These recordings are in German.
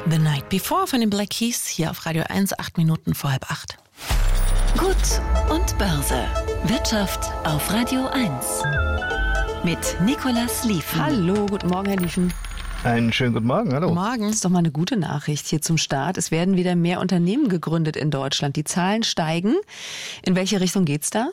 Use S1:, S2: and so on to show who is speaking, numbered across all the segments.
S1: The Night Before von den Black Keys hier auf Radio 1, 8 Minuten vor 7:30.
S2: Gut und Börse. Wirtschaft auf Radio 1. Mit Nicolas Liefen.
S3: Hallo, guten Morgen, Herr Liefen.
S4: Einen schönen guten Morgen, hallo.
S1: Guten Morgen.
S3: Das ist doch mal eine gute Nachricht hier zum Start. Es werden wieder mehr Unternehmen gegründet in Deutschland. Die Zahlen steigen. In welche Richtung geht's da?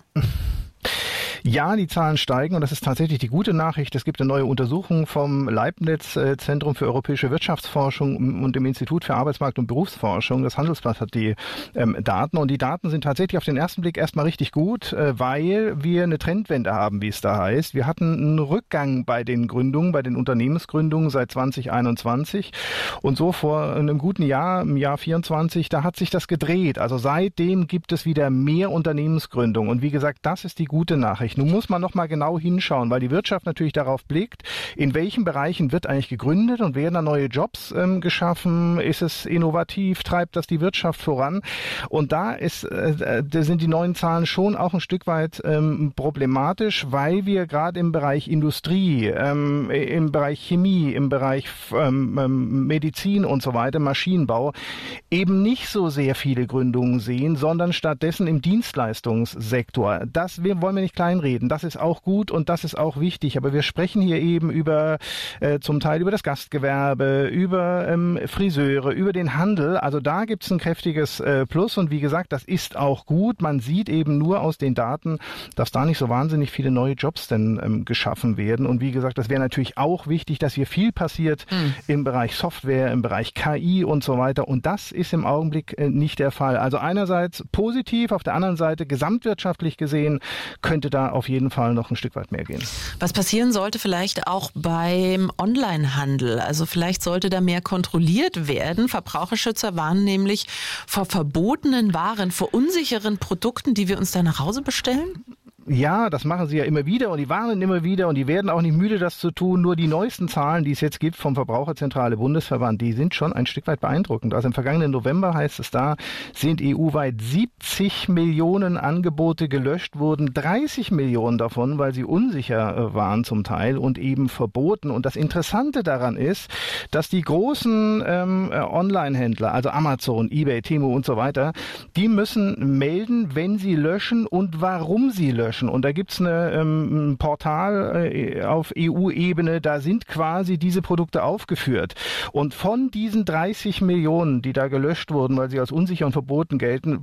S4: Ja, die Zahlen steigen und das ist tatsächlich die gute Nachricht. Es gibt eine neue Untersuchung vom Leibniz Zentrum für europäische Wirtschaftsforschung und dem Institut für Arbeitsmarkt- und Berufsforschung. Das Handelsblatt hat die Daten und die Daten sind tatsächlich auf den ersten Blick erstmal richtig gut, weil wir eine Trendwende haben, wie es da heißt. Wir hatten einen Rückgang bei den Gründungen, bei den Unternehmensgründungen seit 2021 und so vor einem guten Jahr, im Jahr 24, da hat sich das gedreht. Also seitdem gibt es wieder mehr Unternehmensgründungen und wie gesagt, das ist die gute Nachricht. Nun muss man noch mal genau hinschauen, weil die Wirtschaft natürlich darauf blickt, in welchen Bereichen wird eigentlich gegründet und werden da neue Jobs geschaffen, ist es innovativ, treibt das die Wirtschaft voran und da sind die neuen Zahlen schon auch ein Stück weit problematisch, weil wir gerade im Bereich Industrie, im Bereich Chemie, im Bereich Medizin und so weiter, Maschinenbau, eben nicht so sehr viele Gründungen sehen, sondern stattdessen im Dienstleistungssektor. Wollen wir nicht kleinreden. Das ist auch gut und das ist auch wichtig. Aber wir sprechen hier eben zum Teil über das Gastgewerbe, über Friseure, über den Handel. Also da gibt es ein kräftiges Plus. Und wie gesagt, das ist auch gut. Man sieht eben nur aus den Daten, dass da nicht so wahnsinnig viele neue Jobs denn geschaffen werden. Und wie gesagt, das wäre natürlich auch wichtig, dass hier viel passiert im Bereich Software, im Bereich KI und so weiter. Und das ist im Augenblick nicht der Fall. Also einerseits positiv, auf der anderen Seite gesamtwirtschaftlich gesehen könnte da auf jeden Fall noch ein Stück weit mehr gehen.
S1: Was passieren sollte vielleicht auch beim Onlinehandel? Also vielleicht sollte da mehr kontrolliert werden. Verbraucherschützer warnen nämlich vor verbotenen Waren, vor unsicheren Produkten, die wir uns da nach Hause bestellen.
S4: Ja, das machen sie ja immer wieder und die warnen immer wieder und die werden auch nicht müde, das zu tun. Nur die neuesten Zahlen, die es jetzt gibt vom Verbraucherzentrale Bundesverband, die sind schon ein Stück weit beeindruckend. Also im vergangenen November, heißt es da, sind EU-weit 70 Millionen Angebote gelöscht, wurden 30 Millionen davon, weil sie unsicher waren zum Teil und eben verboten. Und das Interessante daran ist, dass die großen Online-Händler, also Amazon, eBay, Temu und so weiter, die müssen melden, wenn sie löschen und warum sie löschen. Und da gibt's ein Portal auf EU-Ebene, da sind quasi diese Produkte aufgeführt. Und von diesen 30 Millionen, die da gelöscht wurden, weil sie als unsicher und verboten gelten,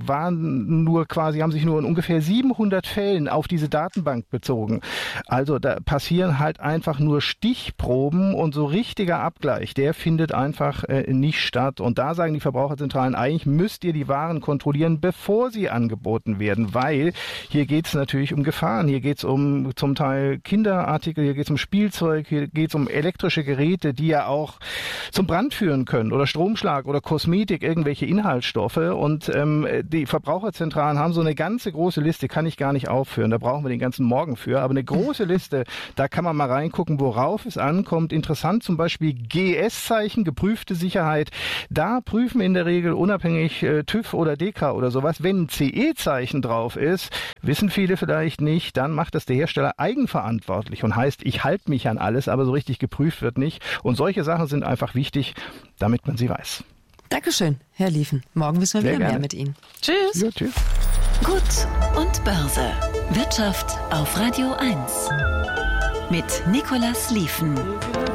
S4: haben sich nur in ungefähr 700 Fällen auf diese Datenbank bezogen. Also da passieren halt einfach nur Stichproben und so richtiger Abgleich, der findet einfach nicht statt. Und da sagen die Verbraucherzentralen, eigentlich müsst ihr die Waren kontrollieren, bevor sie angeboten werden, weil hier geht's natürlich um Gefahren. Hier geht es um zum Teil Kinderartikel, hier geht es um Spielzeug, hier geht es um elektrische Geräte, die ja auch zum Brand führen können oder Stromschlag oder Kosmetik, irgendwelche Inhaltsstoffe. Und die Verbraucherzentralen haben so eine ganze große Liste, kann ich gar nicht aufführen, da brauchen wir den ganzen Morgen für, aber eine große Liste, da kann man mal reingucken, worauf es ankommt. Interessant zum Beispiel GS-Zeichen, geprüfte Sicherheit, da prüfen in der Regel unabhängig TÜV oder DEKRA oder sowas. Wenn ein CE-Zeichen drauf ist, wissen viele vielleicht nicht, dann macht das der Hersteller eigenverantwortlich und heißt, ich halte mich an alles, aber so richtig geprüft wird nicht. Und solche Sachen sind einfach wichtig, damit man sie weiß.
S3: Dankeschön, Herr Liefen. Morgen wissen wir wieder mehr mit Ihnen.
S1: Tschüss.
S4: Ja, tschüss.
S2: Gut und Börse. Wirtschaft auf Radio 1. Mit Nicolas Liefen.